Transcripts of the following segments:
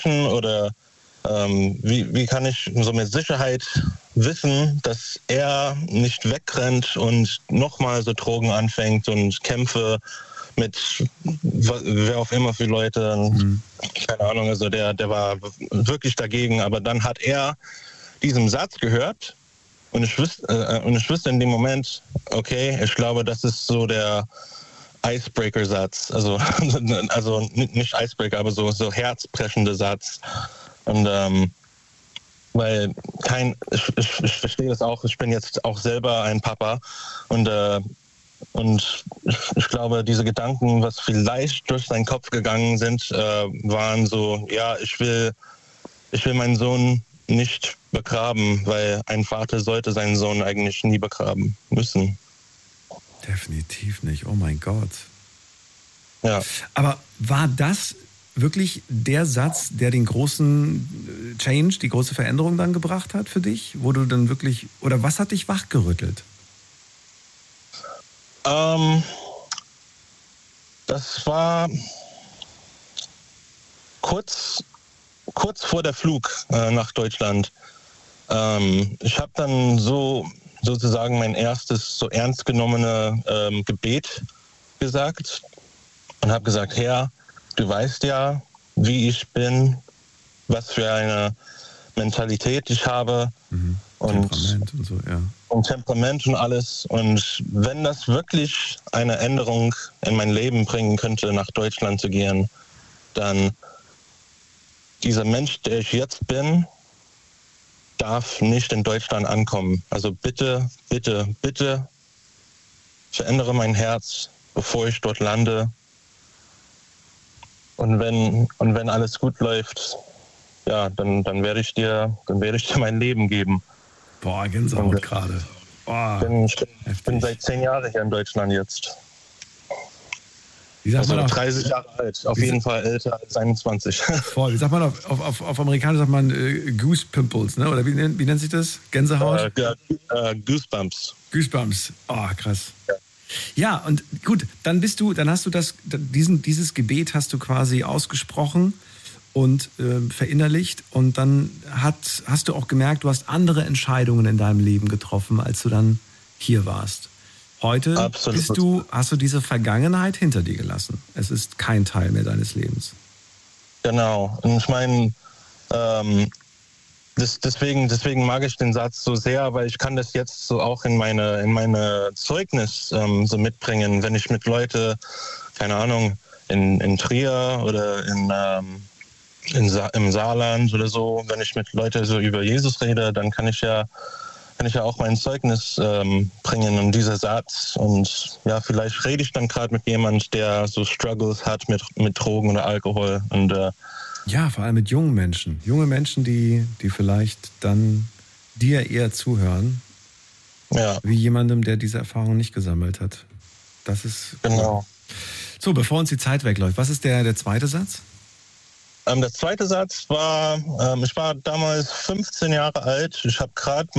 oder wie kann ich so mit Sicherheit wissen, dass er nicht wegrennt und nochmal so Drogen anfängt und Kämpfe mit wer auch immer für Leute, keine Ahnung, also der war wirklich dagegen, aber dann hat er diesen Satz gehört und ich wusste in dem Moment, okay, ich glaube, das ist so der Icebreaker-Satz, also nicht Icebreaker, aber so herzbrechende Satz. Und weil ich verstehe das auch, ich bin jetzt auch selber ein Papa und ich glaube, diese Gedanken, was vielleicht durch seinen Kopf gegangen sind, waren so, ja, ich will meinen Sohn nicht begraben, weil ein Vater sollte seinen Sohn eigentlich nie begraben müssen. Definitiv nicht, oh mein Gott. Ja. Aber war das wirklich der Satz, der den großen Change, die große Veränderung dann gebracht hat für dich? Wo du dann wirklich, oder was hat dich wachgerüttelt? Das war kurz vor der Flug nach Deutschland. Ich habe dann sozusagen mein erstes so ernst genommene Gebet gesagt und habe gesagt, Herr, du weißt ja, wie ich bin, was für eine Mentalität ich habe Temperament und so, ja. Und Temperament und alles. Und wenn das wirklich eine Änderung in mein Leben bringen könnte, nach Deutschland zu gehen, dann dieser Mensch, der ich jetzt bin, darf nicht in Deutschland ankommen. Also bitte, bitte, bitte verändere mein Herz, bevor ich dort lande. Und wenn alles gut läuft, ja, dann werde ich dir mein Leben geben. Boah, Gänsehaut gerade. Ich bin seit 10 Jahren hier in Deutschland jetzt. Wie sagt also man 30 Jahre alt, auf jeden Fall älter als 21. Voll, wie sagt man auf Amerikanisch sagt man Goose Pimples, ne? Oder wie nennt sich das? Gänsehaut? Goosebumps. Goosebumps, oh krass. Ja, und gut, dann hast du dieses Gebet hast du quasi ausgesprochen und verinnerlicht und dann hast du auch gemerkt, du hast andere Entscheidungen in deinem Leben getroffen, als du dann hier warst. Heute hast du diese Vergangenheit hinter dir gelassen. Es ist kein Teil mehr deines Lebens. Genau. Und ich meine, deswegen mag ich den Satz so sehr, weil ich kann das jetzt so auch in meine Zeugnis so mitbringen, wenn ich mit Leuten, keine Ahnung, in Trier oder im Saarland oder so, wenn ich mit Leuten so über Jesus rede, dann kann ich ja auch mein Zeugnis bringen und dieser Satz. Und ja, vielleicht rede ich dann gerade mit jemand, der so Struggles hat mit Drogen oder Alkohol. Und ja, vor allem mit jungen Menschen. Junge Menschen, die vielleicht dann dir eher zuhören, wie jemandem, der diese Erfahrung nicht gesammelt hat. Das ist genau. So, bevor uns die Zeit wegläuft, was ist der zweite Satz? Der zweite Satz war, ich war damals 15 Jahre alt. Ich war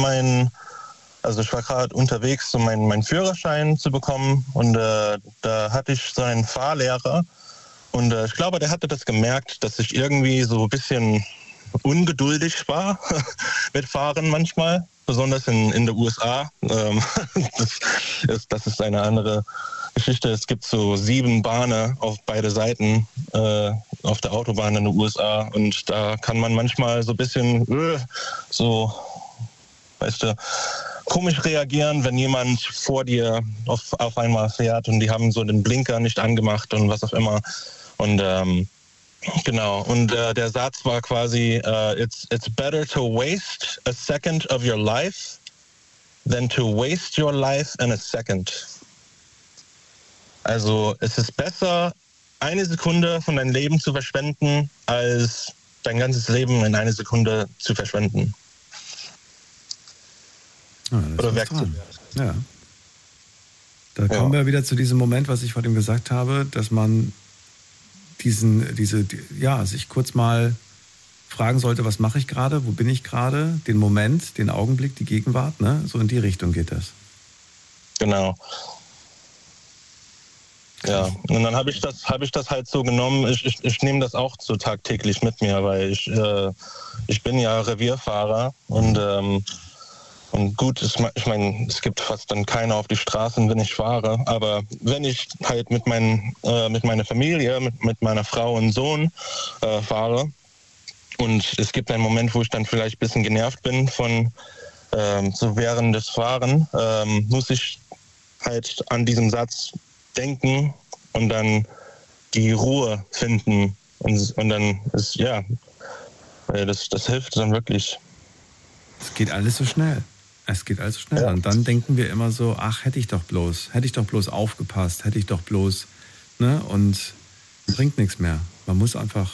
gerade unterwegs, um meinen Führerschein zu bekommen. Und da hatte ich so einen Fahrlehrer. Und ich glaube, der hatte das gemerkt, dass ich irgendwie so ein bisschen ungeduldig war mit Fahren manchmal. Besonders in den USA. Das ist eine andere Geschichte. Es gibt so 7 Bahnen auf beide Seiten auf der Autobahn in den USA und da kann man manchmal so ein bisschen komisch reagieren, wenn jemand vor dir auf einmal fährt und die haben so den Blinker nicht angemacht und was auch immer. Und genau, und der Satz war quasi, it's better to waste a second of your life than to waste your life in a second. Also es ist besser, eine Sekunde von deinem Leben zu verschwenden, als dein ganzes Leben in eine Sekunde zu verschwenden. Oder wegzuwerfen. Ja. Da kommen wir wieder zu diesem Moment, was ich vor dem gesagt habe, dass man sich kurz mal fragen sollte, was mache ich gerade, wo bin ich gerade, den Moment, den Augenblick, die Gegenwart, ne? So in die Richtung geht das. Genau. Ja, und dann habe ich das halt so genommen. Ich nehme das auch so tagtäglich mit mir, weil ich bin ja Revierfahrer und gut, ich meine, es gibt fast dann keiner auf die Straßen, wenn ich fahre. Aber wenn ich halt mit meiner Familie, mit meiner Frau und Sohn fahre und es gibt einen Moment, wo ich dann vielleicht ein bisschen genervt bin von so während des Fahren, muss ich halt an diesem Satz denken und dann die Ruhe finden und dann ist das hilft dann wirklich. Es geht alles so schnell. Ja. Und dann denken wir immer so, ach, hätte ich doch bloß aufgepasst, hätte ich doch bloß, ne? Und bringt nichts mehr. Man muss einfach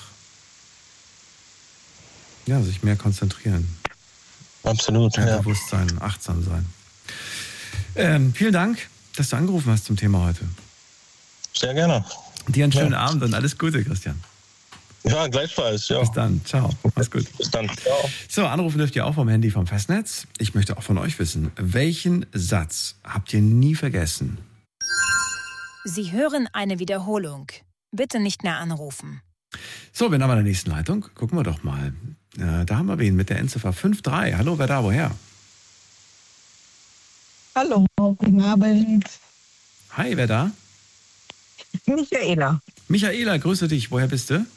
sich mehr konzentrieren. Absolut, mehr bewusst sein, achtsam sein. Vielen Dank, dass du angerufen hast zum Thema heute. Sehr gerne. Dir einen schönen Abend und alles Gute, Christian. Ja, gleichfalls. Ja. Bis dann. Ciao. Mach's gut. Bis dann. Ciao. So, anrufen dürft ihr auch vom Handy vom Festnetz. Ich möchte auch von euch wissen, welchen Satz habt ihr nie vergessen? Sie hören eine Wiederholung. Bitte nicht mehr anrufen. So, wir haben an der nächsten Leitung. Gucken wir doch mal. Da haben wir wen mit der Endziffer 53. Hallo, wer da, woher? Hallo, guten Abend. Hi, wer da? Michaela. Michaela, grüße dich. Woher bist du?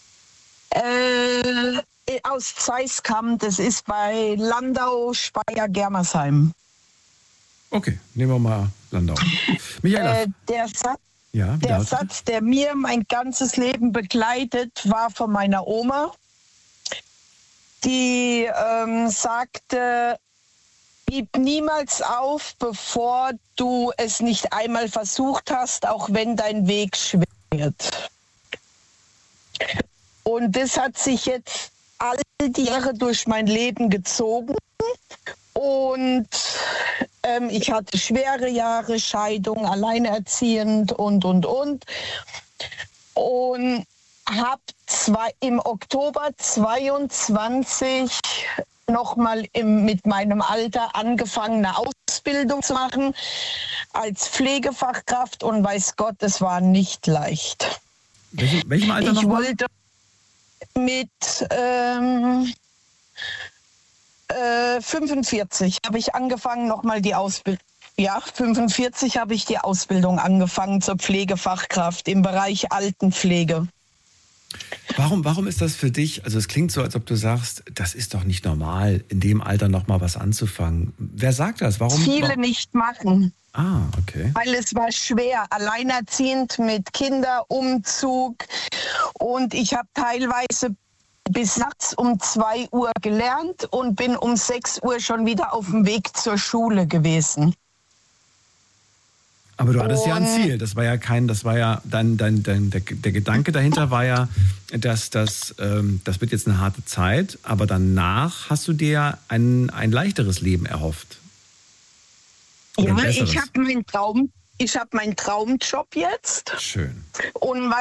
Aus Zeiskamp, das ist bei Landau, Speyer, Germersheim. Okay, nehmen wir mal Landau. Michaela. Der Satz, der mir mein ganzes Leben begleitet, war von meiner Oma. Die sagte, gib niemals auf, bevor du es nicht einmal versucht hast, auch wenn dein Weg schwer wird. Und das hat sich jetzt all die Jahre durch mein Leben gezogen. Und ich hatte schwere Jahre, Scheidung, alleinerziehend und. Und habe im Oktober 22 nochmal mit meinem Alter angefangen, eine Ausbildung zu machen als Pflegefachkraft. Und weiß Gott, es war nicht leicht. Welchem Alter noch? Ich wollte mit 45 habe ich angefangen, nochmal die Ausbildung. Ja, 45 habe ich die Ausbildung angefangen zur Pflegefachkraft im Bereich Altenpflege. Warum ist das für dich, also es klingt so, als ob du sagst, das ist doch nicht normal, in dem Alter nochmal was anzufangen. Wer sagt das? Viele nicht machen. Ah, okay. Weil es war schwer, alleinerziehend mit Kinderumzug. Und ich habe teilweise bis nachts um 2 Uhr gelernt und bin um 6 Uhr schon wieder auf dem Weg zur Schule gewesen. Aber du hattest ja ein Ziel. Das war ja der Gedanke dahinter war ja, dass das wird jetzt eine harte Zeit, aber danach hast du dir ein leichteres Leben erhofft. Ja, ich habe meinen Traumjob jetzt. Schön. Und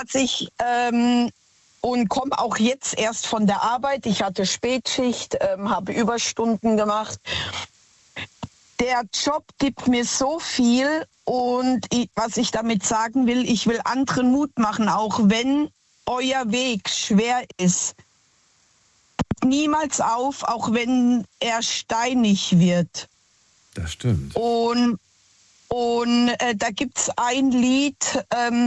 und komme auch jetzt erst von der Arbeit. Ich hatte Spätschicht, habe Überstunden gemacht. Der Job gibt mir so viel und was ich damit sagen will, ich will anderen Mut machen, auch wenn euer Weg schwer ist. Niemals auf, auch wenn er steinig wird. Das stimmt. Und da gibt es ein Lied,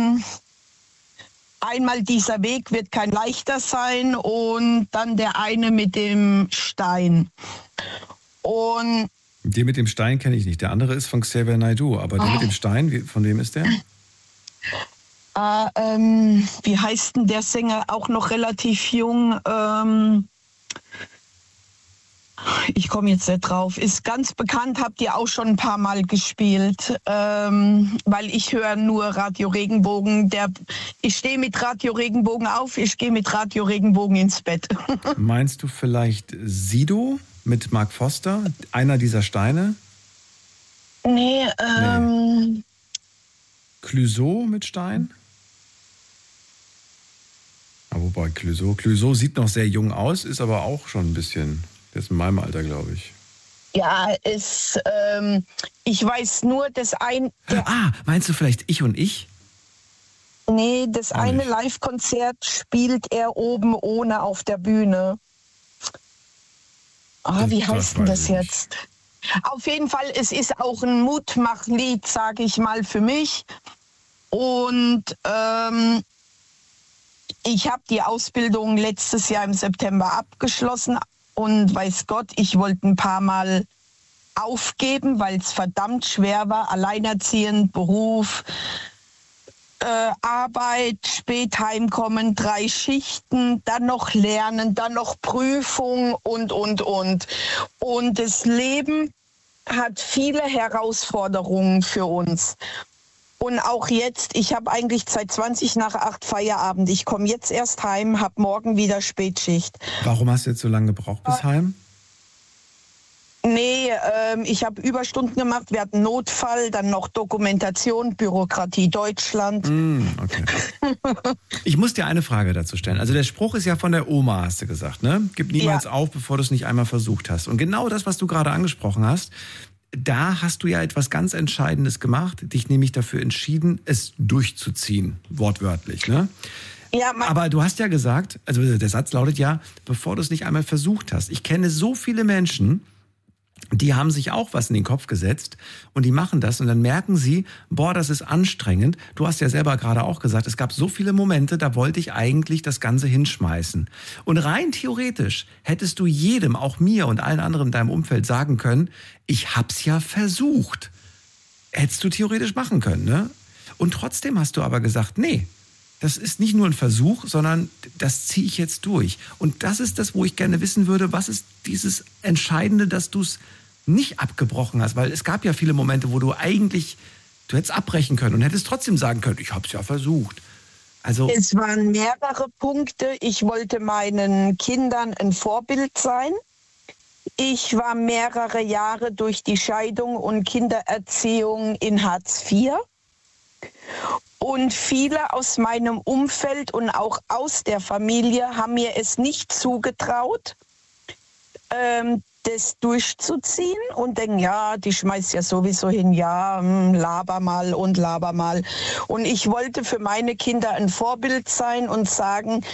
einmal dieser Weg wird kein leichter sein und dann der eine mit dem Stein. Und den mit dem Stein kenne ich nicht. Der andere ist von Xavier Naidoo. Aber der mit dem Stein, von wem ist der? Wie heißt denn der Sänger? Auch noch relativ jung. Ich komme jetzt nicht drauf. Ist ganz bekannt, habt ihr auch schon ein paar Mal gespielt. Weil ich höre nur Radio Regenbogen. Ich stehe mit Radio Regenbogen auf, ich gehe mit Radio Regenbogen ins Bett. Meinst du vielleicht Sido mit Mark Foster? Einer dieser Steine? Nee. Clouseau mit Stein? Aber wobei Clouseau sieht noch sehr jung aus, ist aber auch schon ein bisschen, der ist in meinem Alter, glaube ich. Ja, ich weiß nur, dass meinst du vielleicht Ich und Ich? Nee, das eine Live-Konzert spielt er oben ohne auf der Bühne. Wie heißt denn das jetzt? Auf jeden Fall, es ist auch ein Mutmachlied, sage ich mal, für mich. Und ich habe die Ausbildung letztes Jahr im September abgeschlossen. Und weiß Gott, ich wollte ein paar Mal aufgeben, weil es verdammt schwer war. Alleinerziehend, Beruf, Arbeit, spät heimkommen, 3 Schichten, dann noch lernen, dann noch Prüfung und. Und das Leben hat viele Herausforderungen für uns. Und auch jetzt, ich habe eigentlich seit 7:20 Feierabend. Ich komme jetzt erst heim, habe morgen wieder Spätschicht. Warum hast du jetzt so lange gebraucht bis heim? Nee, ich habe Überstunden gemacht, wir hatten Notfall, dann noch Dokumentation, Bürokratie Deutschland. Okay. Ich muss dir eine Frage dazu stellen. Also der Spruch ist ja von der Oma, hast du gesagt, ne? Gib niemals auf, bevor du es nicht einmal versucht hast. Und genau das, was du gerade angesprochen hast, da hast du ja etwas ganz Entscheidendes gemacht, dich nämlich dafür entschieden, es durchzuziehen, wortwörtlich, ne? Ja, aber du hast ja gesagt, also der Satz lautet ja, bevor du es nicht einmal versucht hast. Ich kenne so viele Menschen, die haben sich auch was in den Kopf gesetzt und die machen das und dann merken sie, boah, das ist anstrengend. Du hast ja selber gerade auch gesagt, es gab so viele Momente, da wollte ich eigentlich das Ganze hinschmeißen. Und rein theoretisch hättest du jedem, auch mir und allen anderen in deinem Umfeld sagen können, ich hab's ja versucht. Hättest du theoretisch machen können, ne? Und trotzdem hast du aber gesagt, nee, das ist nicht nur ein Versuch, sondern das ziehe ich jetzt durch. Und das ist das, wo ich gerne wissen würde, was ist dieses Entscheidende, dass du es nicht abgebrochen hast? Weil es gab ja viele Momente, wo du hättest abbrechen können und hättest trotzdem sagen können, ich habe es ja versucht. Also es waren mehrere Punkte. Ich wollte meinen Kindern ein Vorbild sein. Ich war mehrere Jahre durch die Scheidung und Kindererziehung in Hartz IV. Und viele aus meinem Umfeld und auch aus der Familie haben mir es nicht zugetraut, das durchzuziehen und denken, ja, die schmeißt ja sowieso hin, ja, laber mal. Und ich wollte für meine Kinder ein Vorbild sein und sagen,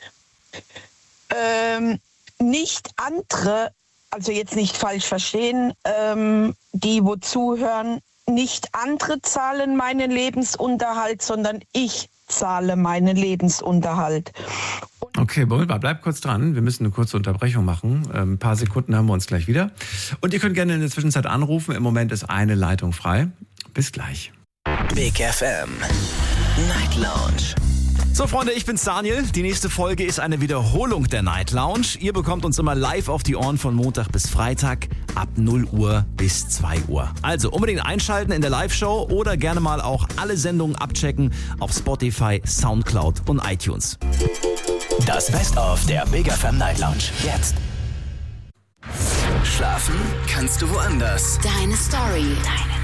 nicht andere, also jetzt nicht falsch verstehen, die wo zuhören, nicht andere zahlen meinen Lebensunterhalt, sondern ich zahle meinen Lebensunterhalt. Okay, bleib kurz dran. Wir müssen eine kurze Unterbrechung machen. Ein paar Sekunden haben wir uns gleich wieder. Und ihr könnt gerne in der Zwischenzeit anrufen. Im Moment ist eine Leitung frei. Bis gleich. Big FM Night Lounge. So Freunde, ich bin's Daniel. Die nächste Folge ist eine Wiederholung der Night Lounge. Ihr bekommt uns immer live auf die Ohren von Montag bis Freitag ab 0 Uhr bis 2 Uhr. Also unbedingt einschalten in der Live-Show oder gerne mal auch alle Sendungen abchecken auf Spotify, Soundcloud und iTunes. Das Best-of der Big FM Night Lounge. Jetzt. Schlafen kannst du woanders. Deine Story.